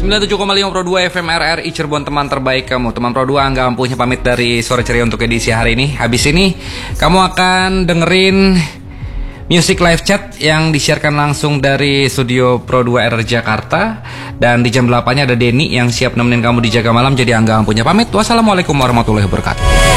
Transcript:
97,5 Pro 2 FM RRI Cirebon, teman terbaik kamu. Teman Pro 2, Angga Ampuhnya pamit dari Sore Ceria untuk edisi hari ini. Habis ini kamu akan dengerin Music Live Chat yang disiarkan langsung dari studio Pro 2 RRI Jakarta. Dan di jam 8-nya ada Denny yang siap nemenin kamu di Jaga Malam. Jadi Angga Ampuhnya pamit. Wassalamualaikum warahmatullahi wabarakatuh.